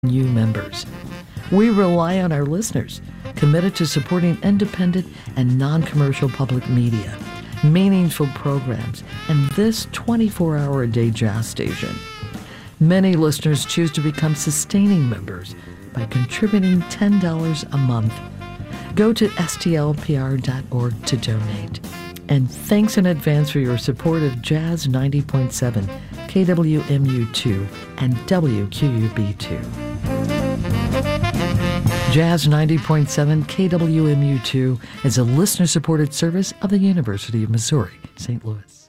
KWMU members. We rely on our listeners, committed to supporting independent and non-commercial public media, meaningful programs, and this 24-hour-a-day jazz station. Many listeners choose to become sustaining members by contributing $10 a month. Go to stlpr.org to donate. And thanks in advance for your support of Jazz 90.7, KWMU2, and WQUB2. Jazz 90.7 KWMU2 is a listener-supported service of the University of Missouri, St. Louis.